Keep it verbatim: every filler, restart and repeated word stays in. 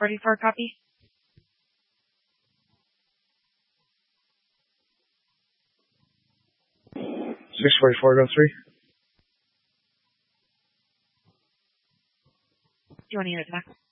forty-four, copy. six forty-four, go three. Do you want to unit back?